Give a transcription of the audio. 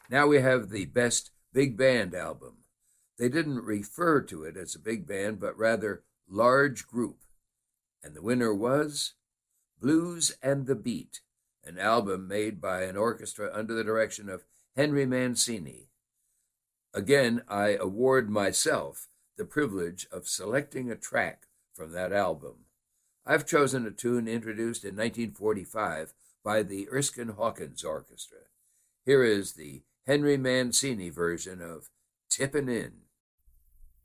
Now we have the Best Big Band album. They didn't refer to it as a big band, but rather large group. And the winner was Blues and the Beat, an album made by an orchestra under the direction of Henry Mancini. Again, I award myself the privilege of selecting a track from that album. I've chosen a tune introduced in 1945 by the Erskine Hawkins Orchestra. Here is the Henry Mancini version of Tippin' In.